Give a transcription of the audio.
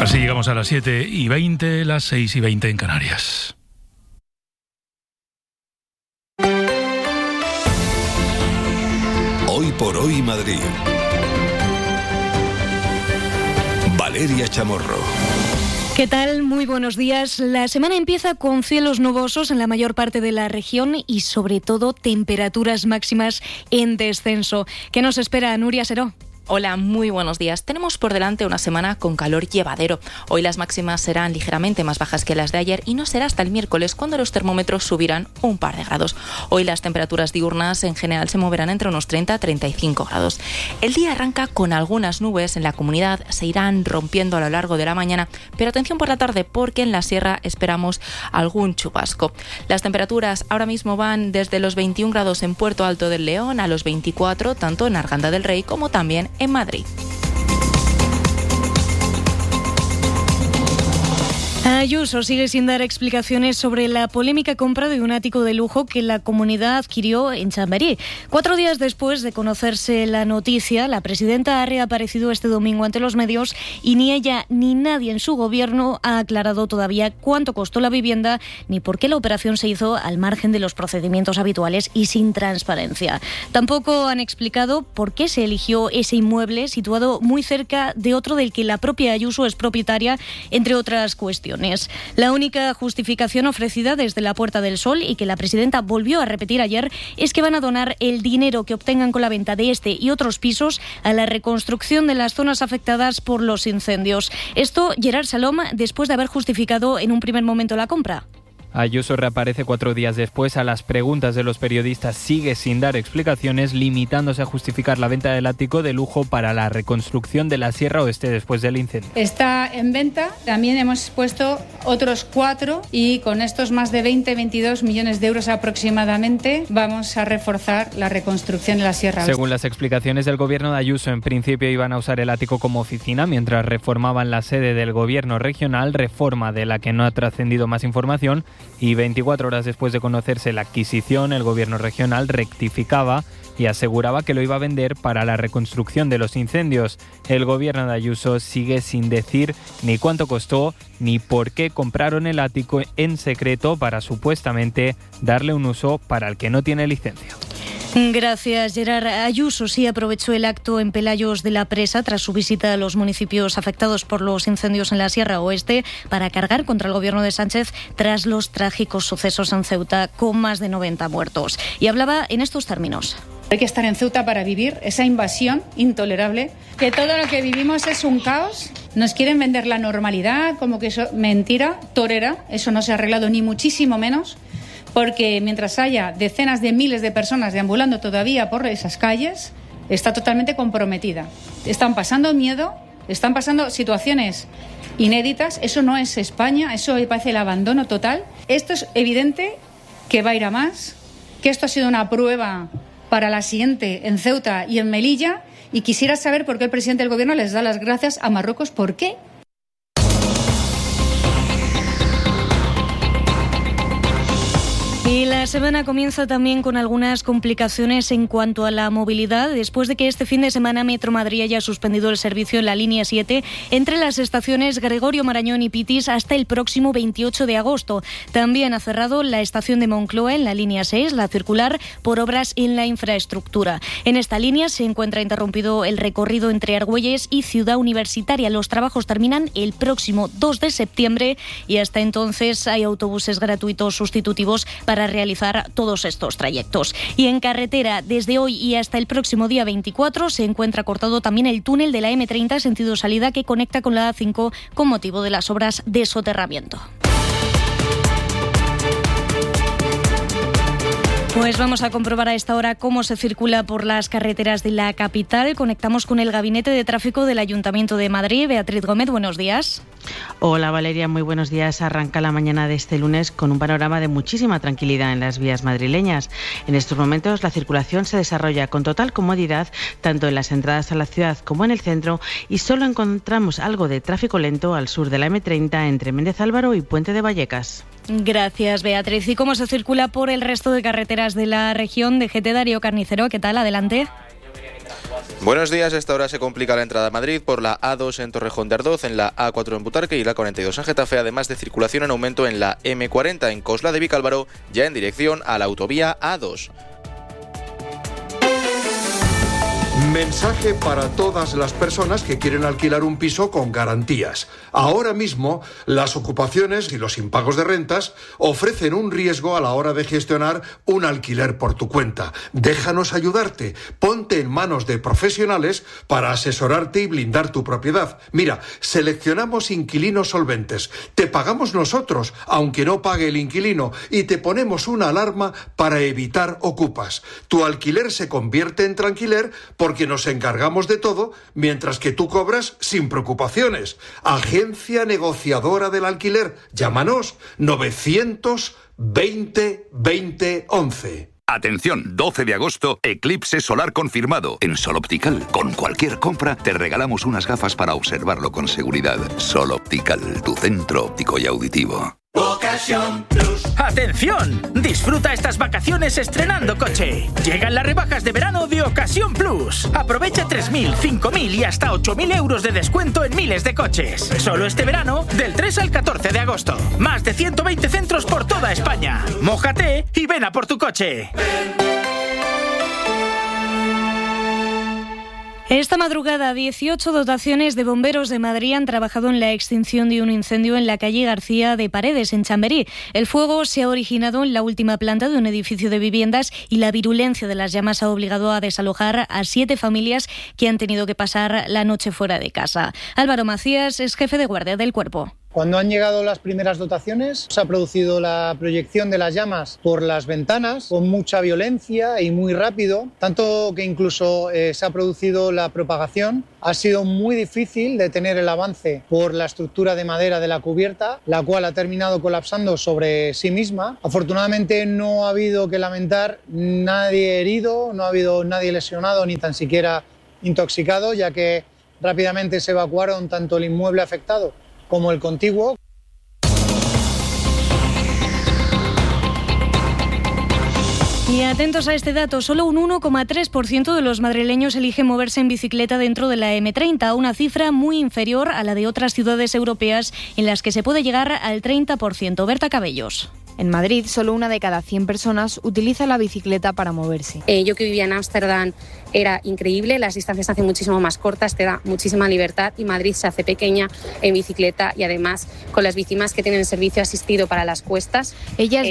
Así llegamos a las 7:20, las 6:20 en Canarias. Hoy por hoy Madrid. Valeria Chamorro. ¿Qué tal? Muy buenos días. La semana empieza con cielos nubosos en la mayor parte de la región y sobre todo temperaturas máximas en descenso. ¿Qué nos espera, Nuria Seró? Hola, muy buenos días. Tenemos por delante una semana con calor llevadero. Hoy las máximas serán ligeramente más bajas que las de ayer y no será hasta el miércoles cuando los termómetros subirán un par de grados. Hoy las temperaturas diurnas en general se moverán entre unos 30 a 35 grados. El día arranca con algunas nubes en la comunidad, se irán rompiendo a lo largo de la mañana, pero atención por la tarde porque en la sierra esperamos algún chubasco. Las temperaturas ahora mismo van desde los 21 grados en Puerto Alto del León a los 24 tanto en Arganda del Rey como también en Madrid. Ayuso sigue sin dar explicaciones sobre la polémica compra de un ático de lujo que la comunidad adquirió en Chamberí. 4 días después de conocerse la noticia, la presidenta ha reaparecido este domingo ante los medios y ni ella ni nadie en su gobierno ha aclarado todavía cuánto costó la vivienda ni por qué la operación se hizo al margen de los procedimientos habituales y sin transparencia. Tampoco han explicado por qué se eligió ese inmueble situado muy cerca de otro del que la propia Ayuso es propietaria, entre otras cuestiones. La única justificación ofrecida desde la Puerta del Sol y que la presidenta volvió a repetir ayer es que van a donar el dinero que obtengan con la venta de este y otros pisos a la reconstrucción de las zonas afectadas por los incendios. Esto, Gerard Salom, después de haber justificado en un primer momento la compra. Ayuso reaparece 4 días después a las preguntas de los periodistas, sigue sin dar explicaciones, limitándose a justificar la venta del ático de lujo para la reconstrucción de la Sierra Oeste después del incendio. Está en venta, también hemos puesto otros 4 y con estos más de 22 millones de euros aproximadamente vamos a reforzar la reconstrucción de la Sierra Oeste. Según las explicaciones del gobierno de Ayuso, en principio iban a usar el ático como oficina mientras reformaban la sede del gobierno regional, reforma de la que no ha trascendido más información. Y 24 horas después de conocerse la adquisición, el gobierno regional rectificaba y aseguraba que lo iba a vender para la reconstrucción de los incendios. El gobierno de Ayuso sigue sin decir ni cuánto costó ni por qué compraron el ático en secreto para supuestamente darle un uso para el que no tiene licencia. Gracias, Gerard. Ayuso sí aprovechó el acto en Pelayos de la Presa tras su visita a los municipios afectados por los incendios en la Sierra Oeste para cargar contra el gobierno de Sánchez tras los trágicos sucesos en Ceuta con más de 90 muertos. Y hablaba en estos términos. Hay que estar en Ceuta para vivir esa invasión intolerable, que todo lo que vivimos es un caos. Nos quieren vender la normalidad, como que eso mentira, torera, eso no se ha arreglado ni muchísimo menos. Porque mientras haya decenas de miles de personas deambulando todavía por esas calles, está totalmente comprometida. Están pasando miedo, están pasando situaciones inéditas. Eso no es España, eso me parece el abandono total. Esto es evidente que va a ir a más, que esto ha sido una prueba para la siguiente en Ceuta y en Melilla. Y quisiera saber por qué el presidente del gobierno les da las gracias a Marruecos. ¿Por qué? Y la semana comienza también con algunas complicaciones en cuanto a la movilidad, después de que este fin de semana Metro Madrid haya suspendido el servicio en la línea 7 entre las estaciones Gregorio Marañón y Pitis hasta el próximo 28 de agosto. También ha cerrado la estación de Moncloa en la línea 6, la circular, por obras en la infraestructura. En esta línea se encuentra interrumpido el recorrido entre Argüelles y Ciudad Universitaria. Los trabajos terminan el próximo 2 de septiembre y hasta entonces hay autobuses gratuitos sustitutivos para realizar todos estos trayectos. Y en carretera, desde hoy y hasta el próximo día 24, se encuentra cortado también el túnel de la M30 sentido salida que conecta con la A5 con motivo de las obras de soterramiento. Pues vamos a comprobar a esta hora cómo se circula por las carreteras de la capital. Conectamos con el Gabinete de Tráfico del Ayuntamiento de Madrid. Beatriz Gómez, buenos días. Hola Valeria, muy buenos días. Arranca la mañana de este lunes con un panorama de muchísima tranquilidad en las vías madrileñas. En estos momentos la circulación se desarrolla con total comodidad tanto en las entradas a la ciudad como en el centro y solo encontramos algo de tráfico lento al sur de la M30 entre Méndez Álvaro y Puente de Vallecas. Gracias, Beatriz. ¿Y cómo se circula por el resto de carreteras de la región? DGT Darío Carnicero, ¿qué tal? Adelante. Buenos días. A esta hora se complica la entrada a Madrid por la A2 en Torrejón de Ardoz, en la A4 en Butarque y la 42 en Getafe, además de circulación en aumento en la M40 en Cosla de Vicálvaro, ya en dirección a la autovía A2. Mensaje para todas las personas que quieren alquilar un piso con garantías. Ahora mismo, las ocupaciones y los impagos de rentas ofrecen un riesgo a la hora de gestionar un alquiler por tu cuenta. Déjanos ayudarte. Ponte en manos de profesionales para asesorarte y blindar tu propiedad. Mira, seleccionamos inquilinos solventes. Te pagamos nosotros, aunque no pague el inquilino, y te ponemos una alarma para evitar ocupas. Tu alquiler se convierte en tranquiler porque nos encargamos de todo, mientras que tú cobras sin preocupaciones. Agencia negociadora del alquiler. Llámanos 920 20 11. Atención, 12 de agosto, eclipse solar confirmado. En Sol Optical, con cualquier compra, te regalamos unas gafas para observarlo con seguridad. Sol Optical, tu centro óptico y auditivo. Ocasión Plus. ¡Atención! Disfruta estas vacaciones estrenando coche. Llegan las rebajas de verano de Ocasión Plus. Aprovecha 3.000, 5.000 y hasta 8.000 euros de descuento en miles de coches. Solo este verano, del 3 al 14 de agosto. Más de 120 centros por toda España. Mójate y ven a por tu coche. Esta madrugada, 18 dotaciones de bomberos de Madrid han trabajado en la extinción de un incendio en la calle García de Paredes, en Chamberí. El fuego se ha originado en la última planta de un edificio de viviendas y la virulencia de las llamas ha obligado a desalojar a 7 familias que han tenido que pasar la noche fuera de casa. Álvaro Macías es jefe de guardia del cuerpo. Cuando han llegado las primeras dotaciones, se ha producido la proyección de las llamas por las ventanas con mucha violencia y muy rápido, tanto que incluso se ha producido la propagación. Ha sido muy difícil detener el avance por la estructura de madera de la cubierta, la cual ha terminado colapsando sobre sí misma. Afortunadamente no ha habido que lamentar nadie herido, no ha habido nadie lesionado ni tan siquiera intoxicado, ya que rápidamente se evacuaron tanto el inmueble afectado como el contiguo. Y atentos a este dato, solo un 1,3% de los madrileños eligen moverse en bicicleta dentro de la M30, una cifra muy inferior a la de otras ciudades europeas en las que se puede llegar al 30%. Berta Cabellos. En Madrid, solo 1 de cada 100 personas utiliza la bicicleta para moverse. Yo que vivía en Ámsterdam era increíble, las distancias se hacen muchísimo más cortas, te da muchísima libertad y Madrid se hace pequeña en bicicleta y además con las bicimas que tienen servicio asistido para las cuestas. Ella es